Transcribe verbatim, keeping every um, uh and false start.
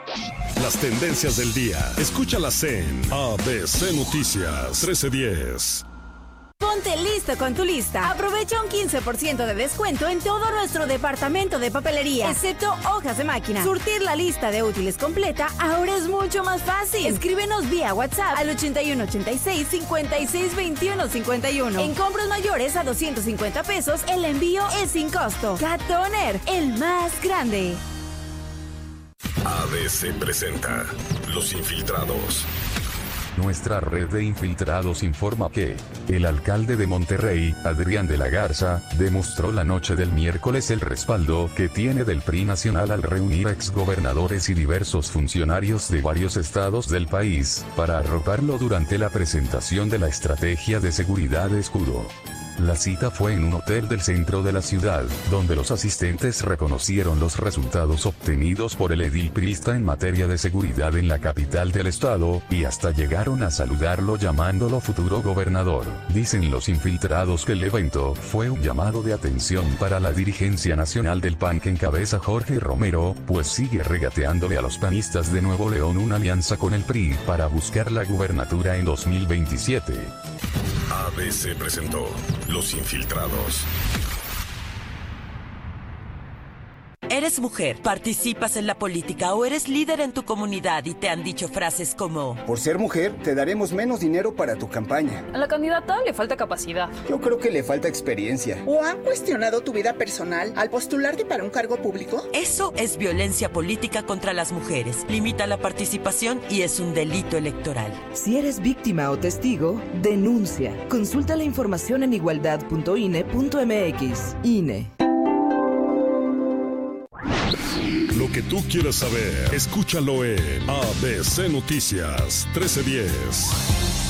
Las tendencias del día. Escúchalas en A B C Noticias trece diez. Ponte listo con tu lista. Aprovecha un quince por ciento de descuento en todo nuestro departamento de papelería, excepto hojas de máquina. Surtir la lista de útiles completa ahora es mucho más fácil. Escríbenos vía WhatsApp al ochenta y uno ochenta y seis, cincuenta y seis veintiuno cincuenta y uno. En compras mayores a doscientos cincuenta pesos, el envío es sin costo. Cat Toner, el más grande. A B C presenta Los Infiltrados. Nuestra red de infiltrados informa que el alcalde de Monterrey, Adrián de la Garza, demostró la noche del miércoles el respaldo que tiene del P R I nacional al reunir a exgobernadores y diversos funcionarios de varios estados del país, para arroparlo durante la presentación de la estrategia de seguridad Escudo. La cita fue en un hotel del centro de la ciudad, donde los asistentes reconocieron los resultados obtenidos por el edil priista en materia de seguridad en la capital del estado, y hasta llegaron a saludarlo llamándolo futuro gobernador. Dicen los infiltrados que el evento fue un llamado de atención para la dirigencia nacional del P A N que encabeza Jorge Romero, pues sigue regateándole a los panistas de Nuevo León una alianza con el P R I para buscar la gubernatura en dos mil veintisiete. A B C presentó Los Infiltrados. Eres mujer, participas en la política o eres líder en tu comunidad y te han dicho frases como: por ser mujer, te daremos menos dinero para tu campaña. A la candidata le falta capacidad. Yo creo que le falta experiencia. ¿O han cuestionado tu vida personal al postularte para un cargo público? Eso es violencia política contra las mujeres. Limita la participación y es un delito electoral. Si eres víctima o testigo, denuncia. Consulta la información en igualdad punto I N E punto M X. I N E. Lo que tú quieres saber, escúchalo en A B C Noticias trece diez.